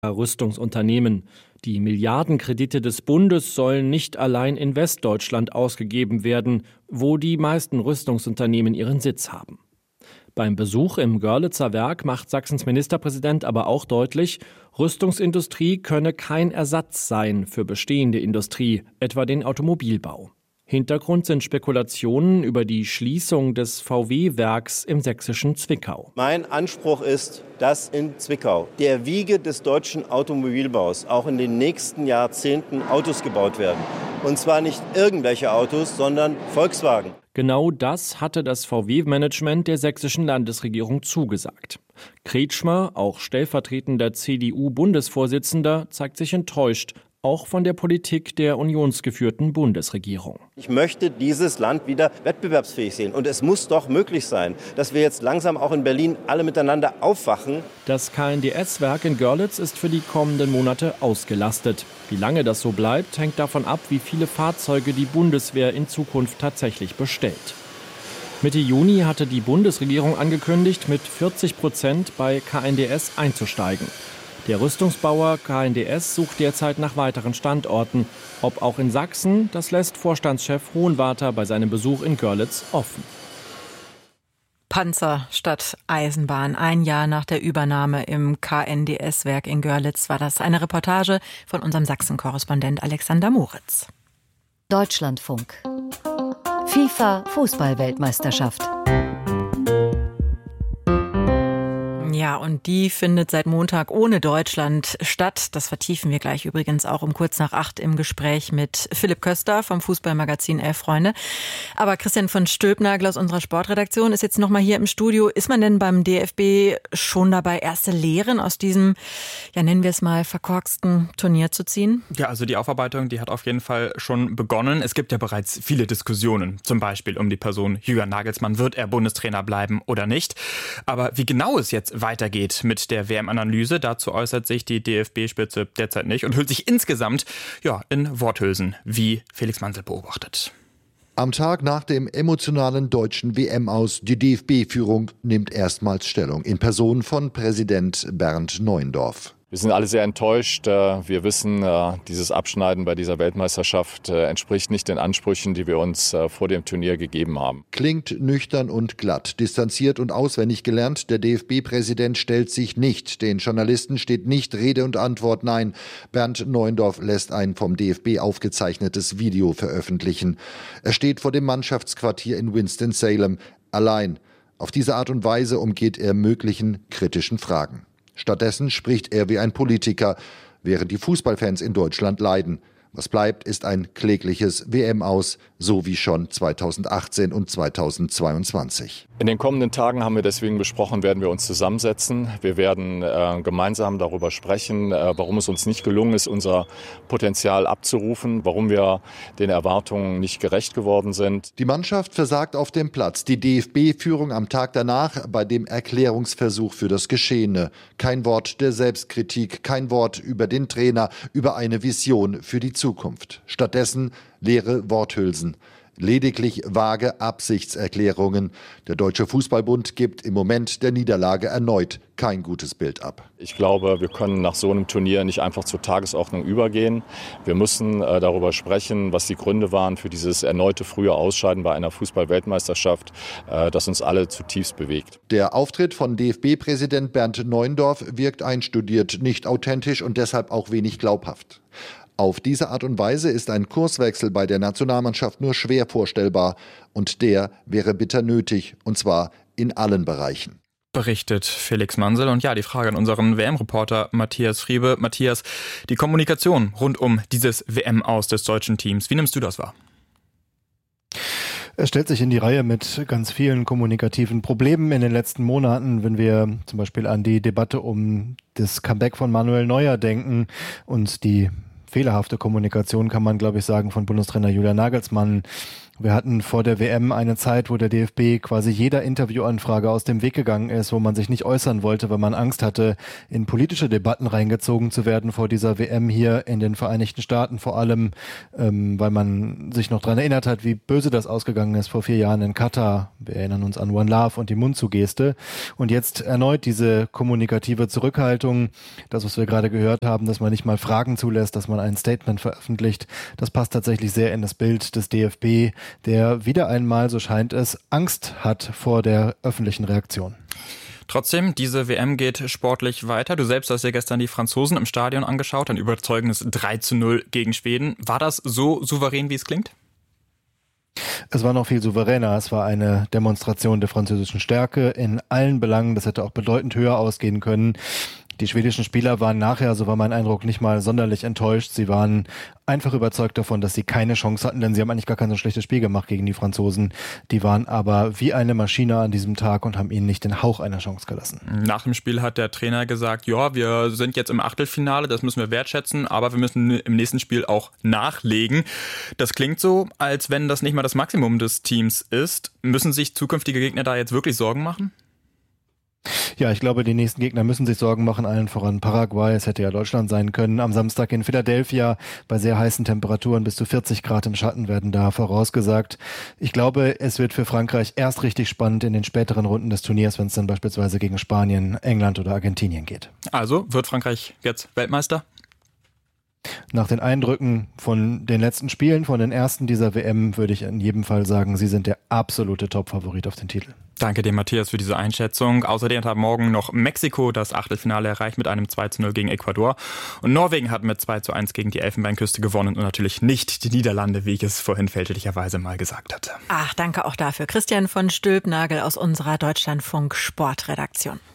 Rüstungsunternehmen. Die Milliardenkredite des Bundes sollen nicht allein in Westdeutschland ausgegeben werden, wo die meisten Rüstungsunternehmen ihren Sitz haben. Beim Besuch im Görlitzer Werk macht Sachsens Ministerpräsident aber auch deutlich, Rüstungsindustrie könne kein Ersatz sein für bestehende Industrie, etwa den Automobilbau. Hintergrund sind Spekulationen über die Schließung des VW-Werks im sächsischen Zwickau. Mein Anspruch ist, dass in Zwickau, der Wiege des deutschen Automobilbaus, auch in den nächsten Jahrzehnten Autos gebaut werden. Und zwar nicht irgendwelche Autos, sondern Volkswagen. Genau das hatte das VW-Management der sächsischen Landesregierung zugesagt. Kretschmer, auch stellvertretender CDU-Bundesvorsitzender, zeigt sich enttäuscht, auch von der Politik der unionsgeführten Bundesregierung. Ich möchte dieses Land wieder wettbewerbsfähig sehen. Und es muss doch möglich sein, dass wir jetzt langsam auch in Berlin alle miteinander aufwachen. Das KNDS-Werk in Görlitz ist für die kommenden Monate ausgelastet. Wie lange das so bleibt, hängt davon ab, wie viele Fahrzeuge die Bundeswehr in Zukunft tatsächlich bestellt. Mitte Juni hatte die Bundesregierung angekündigt, mit 40% bei KNDS einzusteigen. Der Rüstungsbauer KNDS sucht derzeit nach weiteren Standorten. Ob auch in Sachsen, das lässt Vorstandschef Hohenwarter bei seinem Besuch in Görlitz offen. Panzer statt Eisenbahn. Ein Jahr nach der Übernahme im KNDS-Werk in Görlitz war das. Eine Reportage von unserem Sachsen-Korrespondent Alexander Moritz. Deutschlandfunk. FIFA-Fußball-Weltmeisterschaft. Ja, und die findet seit Montag ohne Deutschland statt. Das vertiefen wir gleich übrigens auch um 7:45 im Gespräch mit Philipp Köster vom Fußballmagazin Elf Freunde. Aber Christian von Stülpnagel aus unserer Sportredaktion ist jetzt noch mal hier im Studio. Ist man denn beim DFB schon dabei, erste Lehren aus diesem, ja nennen wir es mal, verkorksten Turnier zu ziehen? Ja, also die Aufarbeitung, die hat auf jeden Fall schon begonnen. Es gibt ja bereits viele Diskussionen, zum Beispiel um die Person Julian Nagelsmann. Wird er Bundestrainer bleiben oder nicht? Aber wie genau es jetzt weitergeht mit der WM-Analyse, dazu äußert sich die DFB-Spitze derzeit nicht und hüllt sich insgesamt in Worthülsen, wie Felix Manzel beobachtet. Am Tag nach dem emotionalen deutschen WM-Aus, die DFB-Führung nimmt erstmals Stellung in Person von Präsident Bernd Neuendorf. Wir sind alle sehr enttäuscht. Wir wissen, dieses Abschneiden bei dieser Weltmeisterschaft entspricht nicht den Ansprüchen, die wir uns vor dem Turnier gegeben haben. Klingt nüchtern und glatt, distanziert und auswendig gelernt. Der DFB-Präsident stellt sich nicht. Den Journalisten steht nicht Rede und Antwort. Nein, Bernd Neuendorf lässt ein vom DFB aufgezeichnetes Video veröffentlichen. Er steht vor dem Mannschaftsquartier in Winston-Salem, allein. Auf diese Art und Weise umgeht er möglichen kritischen Fragen. Stattdessen spricht er wie ein Politiker, während die Fußballfans in Deutschland leiden. Was bleibt, ist ein klägliches WM-Aus, so wie schon 2018 und 2022. In den kommenden Tagen haben wir deswegen besprochen, werden wir uns zusammensetzen. Wir werden gemeinsam darüber sprechen, warum es uns nicht gelungen ist, unser Potenzial abzurufen, warum wir den Erwartungen nicht gerecht geworden sind. Die Mannschaft versagt auf dem Platz. Die DFB-Führung am Tag danach bei dem Erklärungsversuch für das Geschehene. Kein Wort der Selbstkritik, kein Wort über den Trainer, über eine Vision für die Zukunft. Stattdessen leere Worthülsen. Lediglich vage Absichtserklärungen. Der Deutsche Fußballbund gibt im Moment der Niederlage erneut kein gutes Bild ab. Ich glaube, wir können nach so einem Turnier nicht einfach zur Tagesordnung übergehen. Wir müssen darüber sprechen, was die Gründe waren für dieses erneute frühe Ausscheiden bei einer Fußball-Weltmeisterschaft, das uns alle zutiefst bewegt. Der Auftritt von DFB-Präsident Bernd Neuendorf wirkt einstudiert, nicht authentisch und deshalb auch wenig glaubhaft. Auf diese Art und Weise ist ein Kurswechsel bei der Nationalmannschaft nur schwer vorstellbar. Und der wäre bitter nötig, und zwar in allen Bereichen. Berichtet Felix Manzel. Und ja, die Frage an unseren WM-Reporter Matthias Friebe. Matthias, die Kommunikation rund um dieses WM-Aus des deutschen Teams, wie nimmst du das wahr? Es stellt sich in die Reihe mit ganz vielen kommunikativen Problemen in den letzten Monaten, wenn wir zum Beispiel an die Debatte um das Comeback von Manuel Neuer denken und die fehlerhafte Kommunikation, kann man glaube ich sagen, von Bundestrainer Julian Nagelsmann, Wir hatten vor der WM eine Zeit, wo der DFB quasi jeder Interviewanfrage aus dem Weg gegangen ist, wo man sich nicht äußern wollte, weil man Angst hatte, in politische Debatten reingezogen zu werden vor dieser WM hier in den Vereinigten Staaten, vor allem, weil man sich noch daran erinnert hat, wie böse das ausgegangen ist vor 4 Jahren in Katar. Wir erinnern uns an One Love und die Mund-zu-Geste. Und jetzt erneut diese kommunikative Zurückhaltung, das, was wir gerade gehört haben, dass man nicht mal Fragen zulässt, dass man ein Statement veröffentlicht, das passt tatsächlich sehr in das Bild des DFB, der wieder einmal, so scheint es, Angst hat vor der öffentlichen Reaktion. Trotzdem, diese WM geht sportlich weiter. Du selbst hast ja gestern die Franzosen im Stadion angeschaut, ein überzeugendes 3:0 gegen Schweden. War das so souverän, wie es klingt? Es war noch viel souveräner. Es war eine Demonstration der französischen Stärke in allen Belangen. Das hätte auch bedeutend höher ausgehen können. Die schwedischen Spieler waren nachher, so war mein Eindruck, nicht mal sonderlich enttäuscht. Sie waren einfach überzeugt davon, dass sie keine Chance hatten, denn sie haben eigentlich gar kein so schlechtes Spiel gemacht gegen die Franzosen. Die waren aber wie eine Maschine an diesem Tag und haben ihnen nicht den Hauch einer Chance gelassen. Nach dem Spiel hat der Trainer gesagt, ja, wir sind jetzt im Achtelfinale, das müssen wir wertschätzen, aber wir müssen im nächsten Spiel auch nachlegen. Das klingt so, als wenn das nicht mal das Maximum des Teams ist. Müssen sich zukünftige Gegner da jetzt wirklich Sorgen machen? Ja, ich glaube, die nächsten Gegner müssen sich Sorgen machen, allen voran Paraguay. Es hätte ja Deutschland sein können. Am Samstag in Philadelphia bei sehr heißen Temperaturen bis zu 40 Grad im Schatten werden da vorausgesagt. Ich glaube, es wird für Frankreich erst richtig spannend in den späteren Runden des Turniers, wenn es dann beispielsweise gegen Spanien, England oder Argentinien geht. Also wird Frankreich jetzt Weltmeister? Nach den Eindrücken von den letzten Spielen, von den ersten dieser WM, würde ich in jedem Fall sagen, sie sind der absolute Top-Favorit auf den Titel. Danke dir, Matthias, für diese Einschätzung. Außerdem hat morgen noch Mexiko das Achtelfinale erreicht mit einem 2:0 gegen Ecuador. Und Norwegen hat mit 2:1 gegen die Elfenbeinküste gewonnen und natürlich nicht die Niederlande, wie ich es vorhin fälschlicherweise mal gesagt hatte. Ach, danke auch dafür. Christian von Stülpnagel aus unserer Deutschlandfunk Sportredaktion.